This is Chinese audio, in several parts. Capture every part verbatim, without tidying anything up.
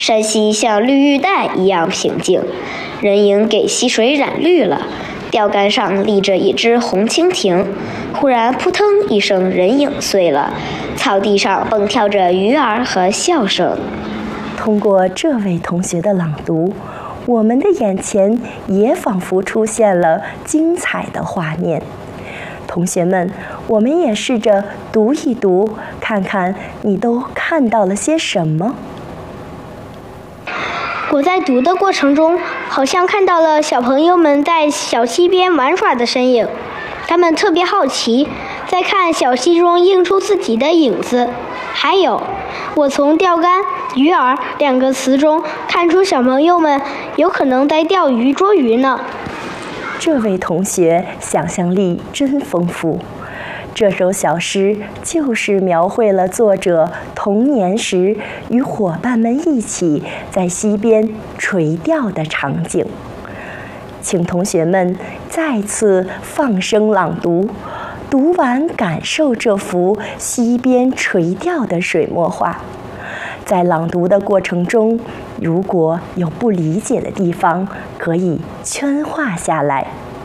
山溪像绿玉带一样平静，人影给溪水染绿了。钓竿上立着一只红蜻蜓，忽然扑腾一声，人影碎了。草地上蹦跳着鱼儿和笑声。 通过这位同学的朗读，我们的眼前也仿佛出现了精彩的画面。同学们，我们也试着读一读，看看你都看到了些什么。 我在读的过程中，好像看到了小朋友们在小溪边玩耍的身影，他们特别好奇，在看小溪中映出自己的影子。还有，我从钓竿、鱼饵两个词中看出小朋友们有可能在钓鱼捉鱼呢。 这位同学想象力真丰富，这首小诗就是描绘了作者童年时与伙伴们一起在溪边垂钓的场景。请同学们再次放声朗读，读完感受这幅溪边垂钓的水墨画。在朗读的过程中，如果有不理解的地方，可以圈画下来。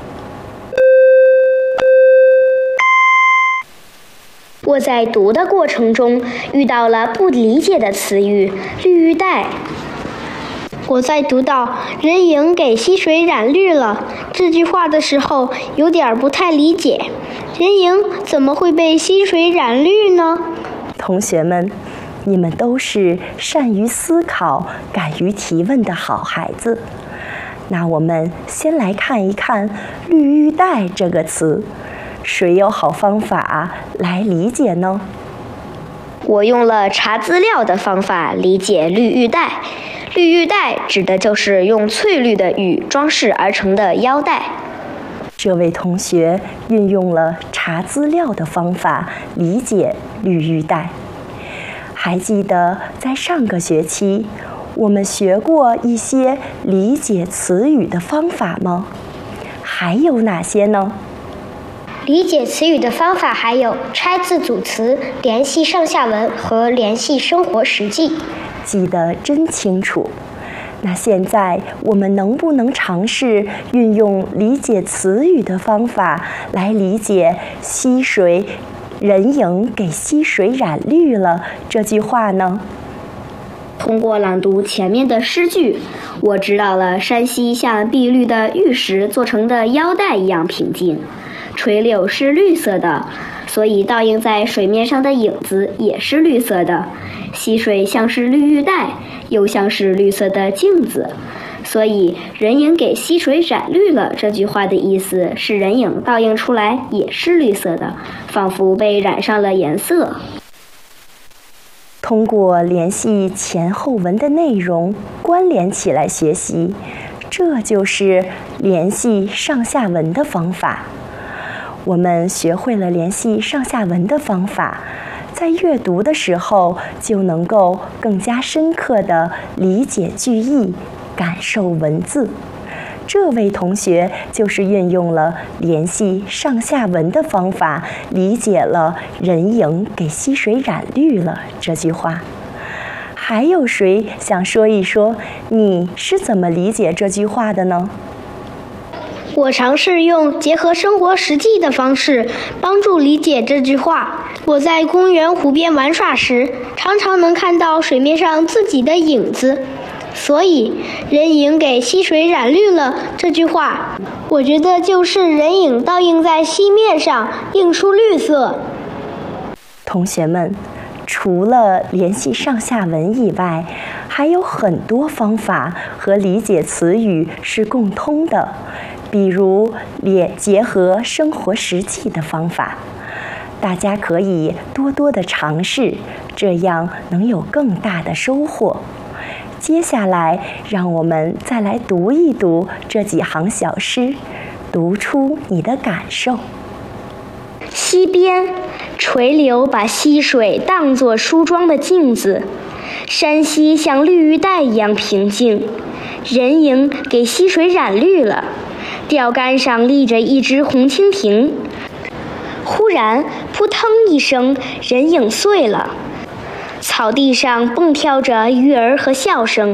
我在读的过程中遇到了不理解的词语“绿玉带”。我在读到“人影给溪水染绿了”这句话的时候，有点不太理解，人影怎么会被溪水染绿呢？ 同学们，你们都是善于思考、敢于提问的好孩子。那我们先来看一看“绿玉带”这个词，谁有好方法来理解呢？ 我用了查资料的方法理解绿玉带。绿玉带指的就是用翠绿的玉装饰而成的腰带。 这位同学运用了查资料的方法理解绿玉带。还记得在上个学期，我们学过一些理解词语的方法吗？还有哪些呢？ 理解词语的方法还有拆字组词、联系上下文和联系生活实际。 记得真清楚。那现在我们能不能尝试运用理解词语的方法来理解溪水人影给溪水染绿了这句话呢？ 通过朗读前面的诗句，我知道了山溪像碧绿的玉石做成的腰带一样平静，垂柳是绿色的，所以倒映在水面上的影子也是绿色的。溪水像是绿玉带，又像是绿色的镜子，所以人影给溪水染绿了这句话的意思是人影倒映出来也是绿色的，仿佛被染上了颜色。 通过联系前后文的内容关联起来学习，这就是联系上下文的方法。我们学会了联系上下文的方法，在阅读的时候就能够更加深刻地理解句意，感受文字。这位同学就是运用了联系上下文的方法，理解了人影给溪水染绿了这句话。还有谁想说一说你是怎么理解这句话的呢？ 我尝试用结合生活实际的方式帮助理解这句话。我在公园湖边玩耍时，常常能看到水面上自己的影子，所以人影给溪水染绿了这句话，我觉得就是人影倒映在溪面上，映出绿色。 同学们，除了联系上下文以外，还有很多方法和理解词语是共通的，比如也结合生活实际的方法。大家可以多多的尝试，这样能有更大的收获。接下来，让我们再来读一读这几行小诗，读出你的感受。 溪边，垂柳把溪水当作梳妆的镜子，山溪像绿玉带一样平静，人影给溪水染绿了。钓竿上立着一只红蜻蜓，忽然扑腾一声，人影碎了。草地上蹦跳着鱼儿和笑声。